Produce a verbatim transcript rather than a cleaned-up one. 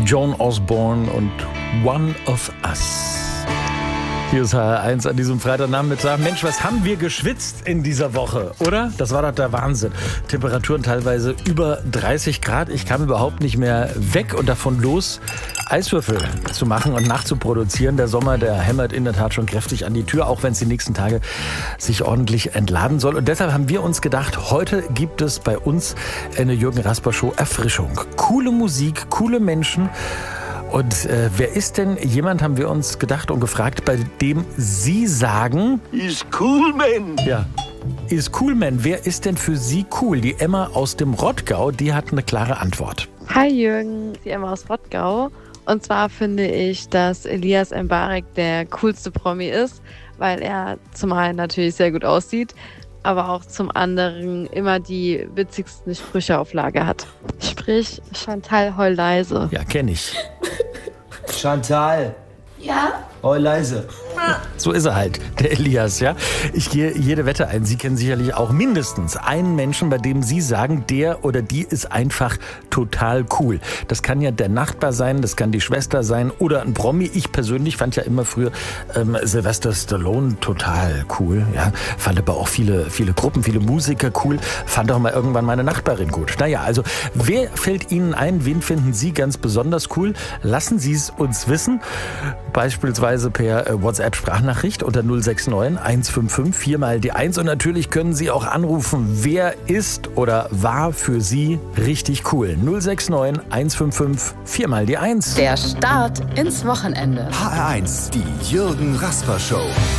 Joan Osborne und One of Us. Hier ist H R eins an diesem Freitagnachmittag. Mensch, was haben wir geschwitzt in dieser Woche, oder? Das war doch der Wahnsinn. Temperaturen teilweise über dreißig Grad. Ich kam überhaupt nicht mehr weg und davon los, Eiswürfel zu machen und nachzuproduzieren. Der Sommer, der hämmert in der Tat schon kräftig an die Tür, auch wenn es die nächsten Tage sich ordentlich entladen soll. Und deshalb haben wir uns gedacht, heute gibt es bei uns eine Jürgen Rasper Show Erfrischung. Coole Musik, coole Menschen. Und äh, wer ist denn jemand, haben wir uns gedacht und gefragt, bei dem Sie sagen... Ist cool, man. Ja, ist cool, man. Wer ist denn für Sie cool? Die Emma aus dem Rottgau, die hat eine klare Antwort. Hi Jürgen, die Emma aus Rottgau. Und zwar finde ich, dass Elias Mbarek der coolste Promi ist, weil er zum einen natürlich sehr gut aussieht, aber auch zum anderen immer die witzigsten Sprüche auf Lager hat. Sprich, Chantal, heul leise. Ja, kenne ich. Chantal. Ja? Heul leise. So ist er halt, der Elias, ja. Ich gehe jede Wette ein. Sie kennen sicherlich auch mindestens einen Menschen, bei dem Sie sagen, der oder die ist einfach total cool. Das kann ja der Nachbar sein, das kann die Schwester sein oder ein Promi. Ich persönlich fand ja immer früher ähm, Sylvester Stallone total cool, ja. Fand aber auch viele, viele Gruppen, viele Musiker cool. Fand auch mal irgendwann meine Nachbarin gut. Naja, also wer fällt Ihnen ein? Wen finden Sie ganz besonders cool? Lassen Sie es uns wissen. Beispielsweise per äh, WhatsApp-Sprachnachricht unter null sechs neun eins fünf fünf vier mal die eins. Und natürlich können Sie auch anrufen, wer ist oder war für Sie richtig cool. null sechs neun eins fünf fünf vier mal die eins. Der Start ins Wochenende. H R eins, die Jürgen Rasper Show.